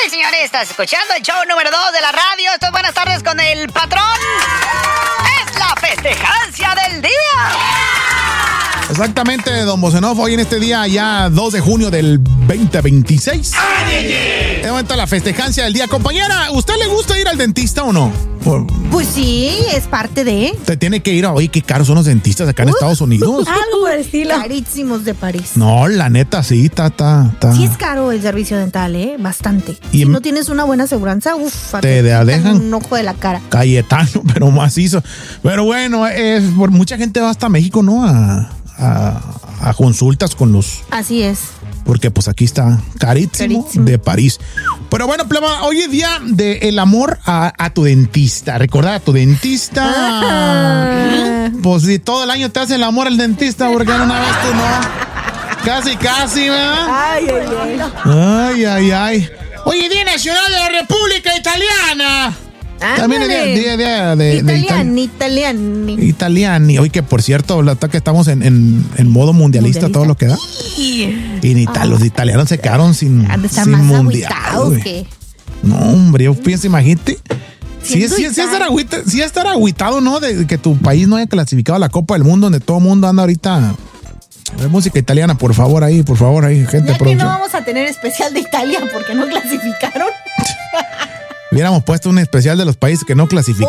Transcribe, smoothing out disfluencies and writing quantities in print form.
y señores, estás escuchando el show número 2 de la radio. Esto es Buenas Tardes con el Patrón. Es la festejancia del día. Exactamente, don Bocenov, hoy en este día ya 2 de junio del 2026. Es momento de la festejancia del día. Compañera, ¿usted le gusta ir al dentista o no? Pues sí, es parte de... Te tiene que ir a... Oye, qué caros son los dentistas acá en Estados Unidos. Algo por el estilo. Carísimos de París. No, la neta, sí, está. Sí es caro el servicio dental, bastante. Y si no tienes una buena aseguranza, te dejan un ojo de la cara. Cayetano, pero macizo. Pero bueno, por mucha gente va hasta México, ¿no? A consultas con los... Así es. Porque pues aquí está carísimo de París. Pero bueno, pleba, hoy es día del amor a tu dentista. Recordar a tu dentista. Pues si todo el año te hace el amor al dentista, porque una vez tú no. Casi, ¿verdad? Ay. Oye, Día Nacional de la República Italiana. También es día de Italiani. Oye, que por cierto, que estamos en modo mundialista, todo lo que da. Y los italianos se quedaron sin mundial. No, hombre, yo pienso, imagínate. Sí estar agüitado, ¿no? De que tu país no haya clasificado a la Copa del Mundo, donde todo el mundo anda ahorita. Música italiana, por favor, ahí, gente. Ya que no vamos a tener especial de Italia porque no clasificaron. Hubiéramos puesto un especial de los países que no clasificaron.